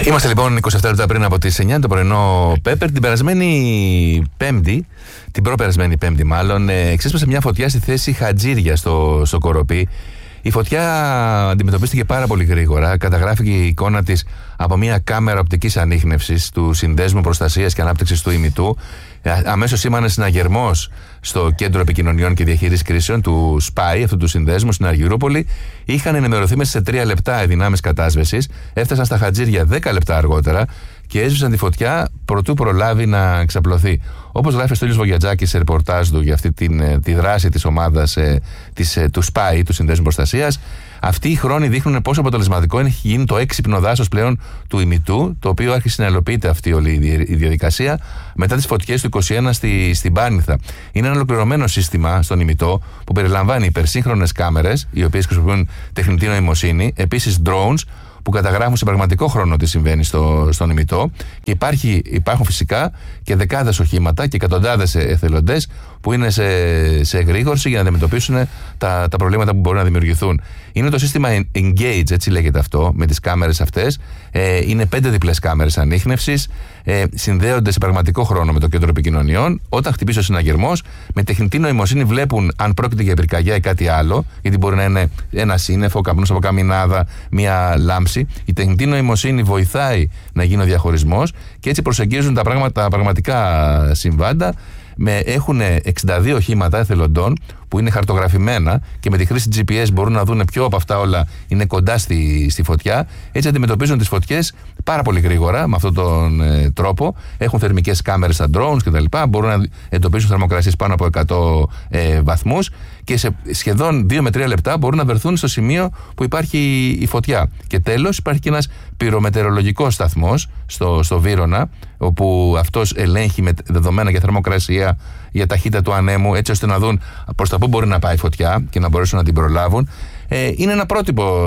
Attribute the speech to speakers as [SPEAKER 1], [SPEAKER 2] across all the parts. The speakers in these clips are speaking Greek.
[SPEAKER 1] Είμαστε λοιπόν 27 λεπτά πριν από τις 9 το πρωινό Πέπερ. Την περασμένη Πέμπτη, την προπερασμένη Πέμπτη μάλλον, ξέσπασε μια φωτιά στη θέση Χατζήρια στο Κοροπή. Η φωτιά αντιμετωπίστηκε πάρα πολύ γρήγορα. Καταγράφηκε η εικόνα της από μια κάμερα οπτικής ανίχνευσης του Συνδέσμου Προστασίας και Ανάπτυξης του Ημιτού. Αμέσως σήμανε συναγερμός στο Κέντρο Επικοινωνιών και Διαχείρισης Κρίσεων του ΣΠΑΙ, αυτού του συνδέσμου στην Αργυρούπολη. Είχαν ενημερωθεί μέσα σε 3 λεπτά οι δυνάμεις κατάσβεσης. Έφτασαν στα Χατζήρια 10 λεπτά αργότερα και έσβησαν τη φωτιά προτού προλάβει να εξαπλωθεί. Όπως γράφει ο Στέλιος Βογιατζάκης σε ρεπορτάζ του για αυτή τη δράση της ομάδας του ΣΠΑΙ, του Συνδέσμου Προστασίας, αυτοί οι χρόνοι δείχνουν πόσο αποτελεσματικό έχει γίνει το έξυπνο δάσος πλέον του Ημιτού, το οποίο άρχισε να υλοποιείται αυτή όλη η διαδικασία μετά τις φωτιές του 21 στην Πάνηθα. Είναι ένα ολοκληρωμένο σύστημα στον Ημιτό που περιλαμβάνει υπερσύγχρονες κάμερες, οι οποίες χρησιμοποιούν τεχνητή νοημοσύνη, επίσης drones που καταγράφουν σε πραγματικό χρόνο τι συμβαίνει στον Ημιτό, και υπάρχουν φυσικά και δεκάδες οχήματα και εκατοντάδες εθελοντές που είναι σε εγρήγορση για να αντιμετωπίσουν τα προβλήματα που μπορούν να δημιουργηθούν. Είναι το σύστημα Engage, έτσι λέγεται αυτό, με τις κάμερες αυτές. Είναι 5 διπλές κάμερες ανίχνευσης, συνδέονται σε πραγματικό χρόνο με το Κέντρο Επικοινωνιών. Όταν χτυπήσει ο συναγερμός, με τεχνητή νοημοσύνη βλέπουν αν πρόκειται για πυρκαγιά ή κάτι άλλο, γιατί μπορεί να είναι ένα σύννεφο, καπνός από καμινάδα, μία λάμψη. Η τεχνητή νοημοσύνη βοηθάει να γίνει ο διαχωρισμός και έτσι προσεγγίζουν τα πραγματικά συμβάντα. Έχουν 62 οχήματα εθελοντών που είναι χαρτογραφημένα και με τη χρήση GPS μπορούν να δουν ποιο από αυτά όλα είναι κοντά στη φωτιά. Έτσι αντιμετωπίζουν τις φωτιές πάρα πολύ γρήγορα με αυτόν τον τρόπο. Έχουν θερμικές κάμερες στα drones κτλ. Μπορούν να εντοπίσουν θερμοκρασίες πάνω από 100 βαθμούς και σε σχεδόν 2 με 3 λεπτά μπορούν να βρεθούν στο σημείο που υπάρχει η φωτιά. Και τέλος, υπάρχει και ένας πυρομετεωρολογικός σταθμός στο Βύρωνα, όπου αυτός ελέγχει με δεδομένα για θερμοκρασία, για ταχύτητα του ανέμου, έτσι ώστε να δουν προς τα πού μπορεί να πάει η φωτιά και να μπορέσουν να την προλάβουν. Είναι ένα πρότυπο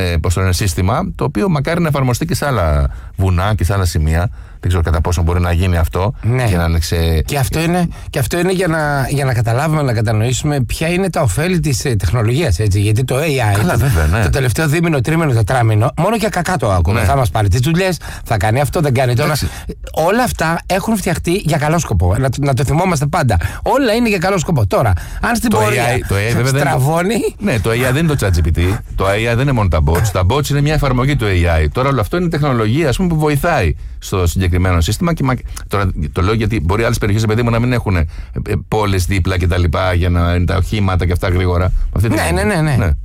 [SPEAKER 1] σύστημα, το οποίο μακάρι να εφαρμοστεί και σε άλλα βουνά και σε άλλα σημεία. Δεν ξέρω κατά πόσο μπορεί να γίνει αυτό.
[SPEAKER 2] Ναι.
[SPEAKER 1] Και,
[SPEAKER 2] και αυτό είναι για να καταλάβουμε, να κατανοήσουμε ποια είναι τα ωφέλη της τεχνολογίας. Έτσι. Γιατί το AI, το τελευταίο δίμηνο, τρίμηνο, τετράμηνο, μόνο για κακά το ακούμε. Ναι. Θα μας πάρει τις δουλειές, θα κάνει αυτό, δεν κάνει τώρα. Όλα αυτά έχουν φτιαχτεί για καλό σκοπό. Να το θυμόμαστε πάντα. Όλα είναι για καλό σκοπό. Τώρα, αν στην πορεία στραβώνει.
[SPEAKER 1] Ναι, το AI δεν είναι το ChatGPT. Το AI δεν είναι μόνο τα bots. Τα bots είναι μια εφαρμογή του AI. Τώρα όλο αυτό είναι τεχνολογία, ας πούμε, που βοηθάει στο συγκεκριμένο σύστημα. Και τώρα το λέω γιατί μπορεί άλλες περιοχές, παιδί μου, να μην έχουν πόλεις δίπλα κτλ. Για να είναι τα οχήματα και αυτά γρήγορα.
[SPEAKER 2] Ναι.